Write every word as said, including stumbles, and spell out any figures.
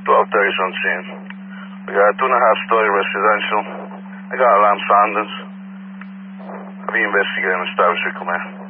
twelve thirty on scene. We got a two and a half story residential. I got alarm soundings. I'll be investigating and establishing command.